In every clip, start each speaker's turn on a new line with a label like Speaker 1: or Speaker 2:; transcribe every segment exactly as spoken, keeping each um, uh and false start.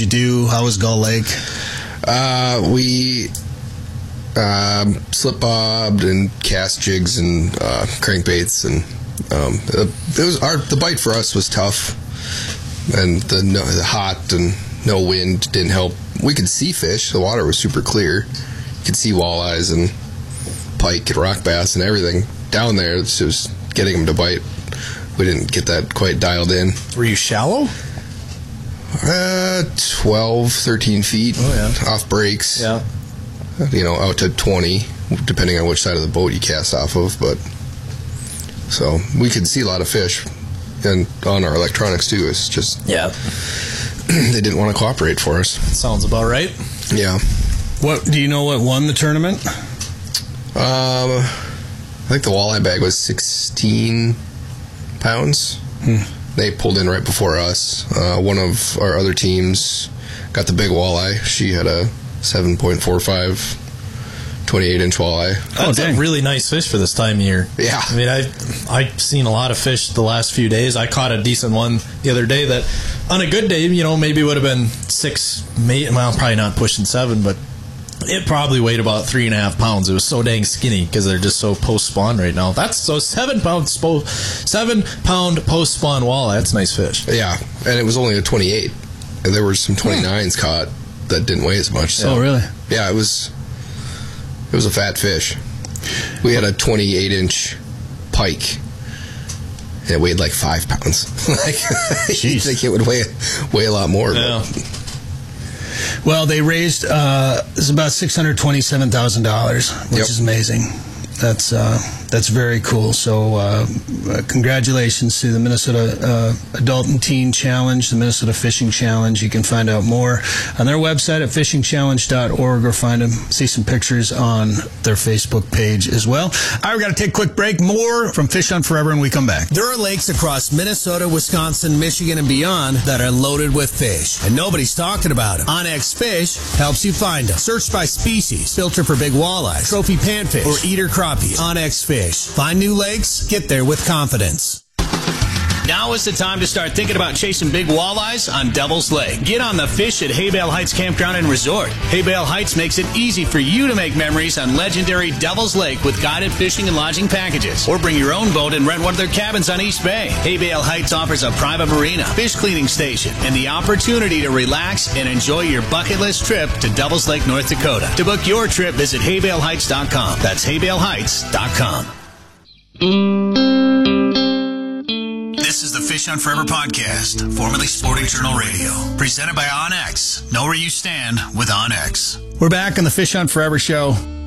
Speaker 1: you do? How was Gull Lake?
Speaker 2: Uh, we um, slip bobbed and cast jigs and uh, crankbaits, and um, it was our the bite for us was tough, and the, no, the hot and no wind didn't help. We could see fish; the water was super clear. You could see walleyes and pike and rock bass and everything down there. It was getting them to bite. We didn't get that quite dialed in.
Speaker 3: Were you shallow?
Speaker 2: Uh, twelve, thirteen feet
Speaker 3: oh, yeah.
Speaker 2: off breaks.
Speaker 3: Yeah.
Speaker 2: You know, out to twenty, depending on which side of the boat you cast off of. But so we could see a lot of fish, and on our electronics too. It's just
Speaker 3: yeah,
Speaker 2: they didn't want to cooperate for us.
Speaker 3: Sounds about right.
Speaker 2: Yeah.
Speaker 1: What do you know? What won the tournament?
Speaker 2: Um, I think the walleye bag was sixteen pounds.
Speaker 1: Hmm.
Speaker 2: They pulled in right before us. Uh, one of our other teams got the big walleye. She had a seven point four five, twenty-eight inch walleye.
Speaker 3: That's
Speaker 1: oh,
Speaker 3: a really nice fish for this time of year.
Speaker 2: Yeah.
Speaker 3: I mean, I've, I've seen a lot of fish the last few days. I caught a decent one the other day that, on a good day, you know, maybe would have been six, maybe, well, probably not pushing seven, but it probably weighed about three and a half pounds. It was so dang skinny because they're just so post-spawn right now. That's so seven pound spo, seven pound post-spawn walleye. That's a nice fish.
Speaker 2: Yeah, and it was only a twenty-eight. And there were some twenty-nines caught that didn't weigh as much. So.
Speaker 1: Oh, really?
Speaker 2: Yeah, it was. It was a fat fish. We had a twenty-eight inch pike. And it weighed like five pounds. Like, you think it would weigh weigh a lot more?
Speaker 3: Yeah.
Speaker 2: But.
Speaker 1: Well, they raised uh, it's about six hundred twenty-seven thousand dollars, which
Speaker 2: yep.
Speaker 1: is amazing. That's uh, that's very cool. So, uh, uh, congratulations to the Minnesota uh, Adult and Teen Challenge, the Minnesota Fishing Challenge. You can find out more on their website at fishing challenge dot org, or find them, see some pictures on their Facebook page as well. All right, we got to take a quick break. More from Fish Hunt Forever, and we come back.
Speaker 4: There are lakes across Minnesota, Wisconsin, Michigan, and beyond that are loaded with fish, and nobody's talking about them. Onyx Fish helps you find them. Search by species, filter for big walleyes, trophy panfish, or eater crappies. Onyx Fish. Find new lakes, get there with confidence. Now is the time to start thinking about chasing big walleyes on Devil's Lake. Get on the fish at Haybale Heights Campground and Resort. Haybale Heights makes it easy for you to make memories on legendary Devil's Lake with guided fishing and lodging packages. Or bring your own boat and rent one of their cabins on East Bay. Haybale Heights offers a private marina, fish cleaning station, and the opportunity to relax and enjoy your bucket list trip to Devil's Lake, North Dakota. To book your trip, visit haybale heights dot com. That's haybale heights dot com. This is the Fish Hunt Forever podcast, formerly Sporting Journal Radio, presented by OnX. Know where you stand with OnX.
Speaker 1: We're back on the Fish Hunt Forever show.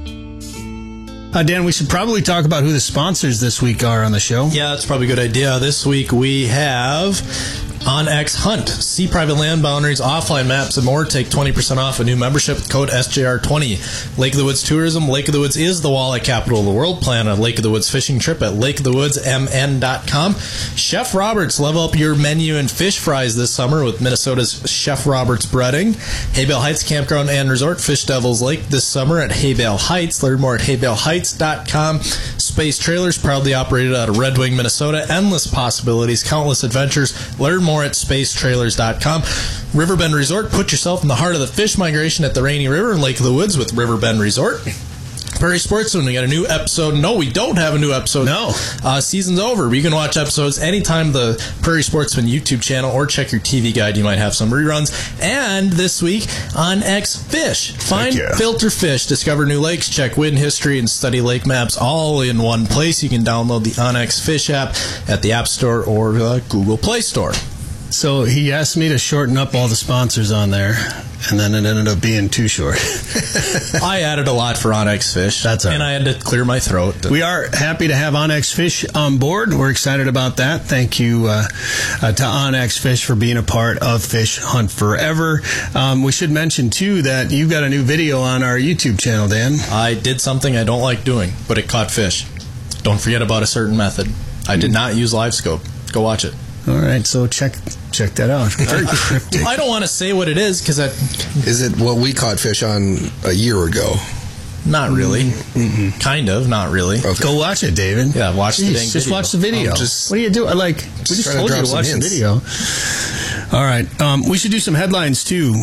Speaker 1: Uh, Dan, we should probably talk about who the sponsors this week are on the show.
Speaker 3: Yeah, that's probably a good idea. This week we have OnX Hunt. See private land boundaries, offline maps, and more. Take twenty percent off a new membership with code S J R twenty. Lake of the Woods Tourism. Lake of the Woods is the walleye capital of the world. Plan a Lake of the Woods fishing trip at lake of the woods m n dot com. Chef Roberts. Level up your menu and fish fries this summer with Minnesota's Chef Roberts Breading. Haybale Heights Campground and Resort. Fish Devil's Lake this summer at Haybale Heights. Learn more at haybale heights dot com. Space Trailers, proudly operated out of Red Wing, Minnesota. Endless possibilities, countless adventures. Learn more at space trailers dot com. Riverbend Resort, put yourself in the heart of the fish migration at the Rainy River and Lake of the Woods with Riverbend Resort. Prairie Sportsman, we got a new episode. No, we don't have a new episode.
Speaker 1: No.
Speaker 3: Uh, season's over. You can watch episodes anytime the Prairie Sportsman YouTube channel, or check your T V guide. You might have some reruns. And this week, OnX Fish. Find, filter fish, discover new lakes, check wind history, and study lake maps all in one place. You can download the OnX Fish app at the App Store or the Google Play Store.
Speaker 1: So he asked me to shorten up all the sponsors on there, and then it ended up being too short.
Speaker 3: I added a lot for OnX Fish.
Speaker 1: That's all right.
Speaker 3: And I had to clear my throat.
Speaker 1: We are happy to have OnX Fish on board. We're excited about that. Thank you uh, uh, to OnX Fish for being a part of Fish Hunt Forever. Um, we should mention, too, that you've got a new video on our YouTube channel, Dan.
Speaker 3: I did something I don't like doing, but it caught fish. Don't forget about a certain method. I did not use live scope. Go watch it.
Speaker 1: All right, so check check that out. Very cryptic.
Speaker 3: I don't want to say what it is because I.
Speaker 2: Is it what we caught fish on a year ago?
Speaker 3: Not really.
Speaker 1: Mm-hmm.
Speaker 3: Kind of. Not really.
Speaker 2: Okay.
Speaker 1: Go watch it, David.
Speaker 3: Yeah, watch
Speaker 1: Jeez,
Speaker 3: the dang
Speaker 1: Just
Speaker 3: video.
Speaker 1: watch the video.
Speaker 2: I'm just,
Speaker 1: what do you do? I like. We just
Speaker 2: trying to
Speaker 1: told you
Speaker 2: drop
Speaker 1: to watch
Speaker 2: some
Speaker 1: the
Speaker 2: hints.
Speaker 1: video. All right. Um, we should do some headlines too.